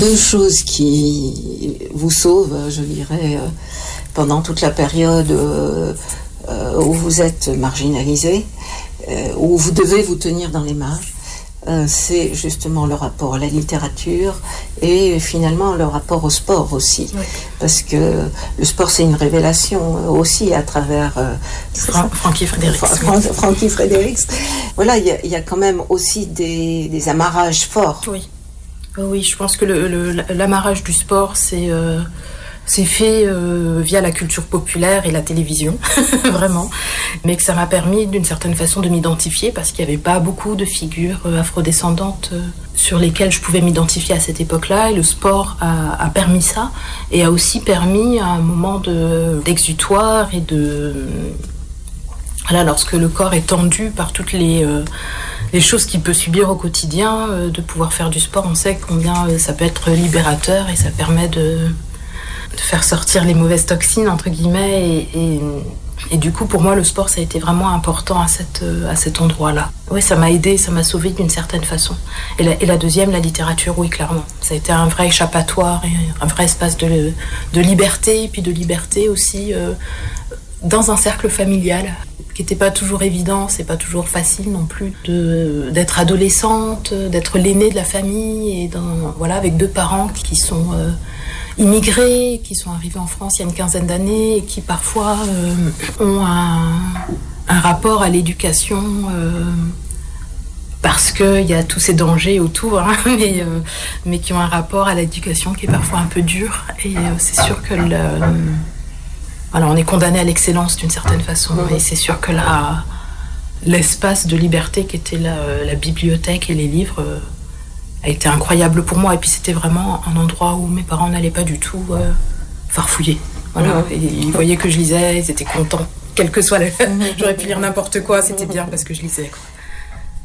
Deux choses qui vous sauvent, je dirais, pendant toute la période où vous êtes marginalisé, où vous devez vous tenir dans les marges, c'est justement le rapport à la littérature et finalement le rapport au sport aussi. Oui. Parce que le sport, c'est une révélation aussi à travers Francky Fredericks. Francky Fredericks. Voilà, il y a quand même aussi des amarrages forts. Oui. Oui, je pense que l'amarrage du sport, c'est fait via la culture populaire et la télévision, vraiment. Mais que ça m'a permis d'une certaine façon de m'identifier parce qu'il n'y avait pas beaucoup de figures afrodescendantes sur lesquelles je pouvais m'identifier à cette époque-là. Et le sport a permis ça et a aussi permis un moment d'exutoire et de... Voilà, lorsque le corps est tendu par toutes les choses qu'il peut subir au quotidien, de pouvoir faire du sport, on sait combien ça peut être libérateur et ça permet de faire sortir les mauvaises toxines, entre guillemets. Et du coup, pour moi, le sport, ça a été vraiment important à cet endroit-là. Oui, ça m'a aidée, ça m'a sauvée d'une certaine façon. Et la deuxième, la littérature, oui, clairement. Ça a été un vrai échappatoire et un vrai espace de liberté, et puis de liberté aussi dans un cercle familial qui n'était pas toujours évident, c'est pas toujours facile non plus d'être adolescente, d'être l'aînée de la famille et avec deux parents qui sont immigrés, qui sont arrivés en France il y a une quinzaine d'années et qui parfois ont un rapport à l'éducation parce qu'il y a tous ces dangers autour, hein, mais qui ont un rapport à l'éducation qui est parfois un peu dur. Et c'est sûr que voilà, on est condamné à l'excellence d'une certaine façon. Et c'est sûr que l'espace de liberté qui était la bibliothèque et les livres a été incroyable pour moi. Et puis c'était vraiment un endroit où mes parents n'allaient pas du tout farfouiller. Voilà. Et ils voyaient que je lisais, ils étaient contents. Quel que soit j'aurais pu lire n'importe quoi, c'était bien parce que je lisais, quoi.